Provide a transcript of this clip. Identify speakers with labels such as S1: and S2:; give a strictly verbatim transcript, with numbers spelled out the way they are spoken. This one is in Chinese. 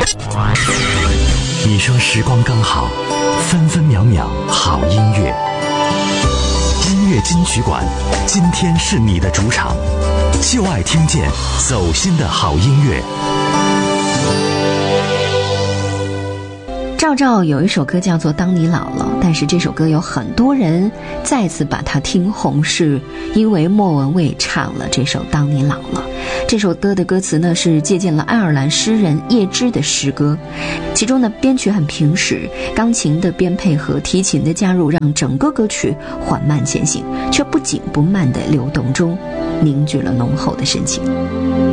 S1: 你说时光刚好，分分秒秒好音乐。音乐金曲馆，今天是你的主场，就爱听见走心的好音乐。
S2: 赵照有一首歌叫做《当你老了》，但是这首歌有很多人再次把它听红，是因为莫文蔚唱了这首《当你老了》。这首歌的歌词呢是借鉴了爱尔兰诗人叶芝的诗歌，其中呢编曲很平实，钢琴的编配和提琴的加入让整个歌曲缓慢前行，却不紧不慢的流动中凝聚了浓厚的深情。